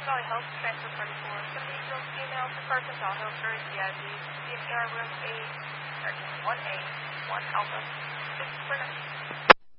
Valley Health, transfer 34, 70-year-old female to Percentile Hillsbury, CID, CNER room A, or 1A, 1 Alpha, 6 per 9.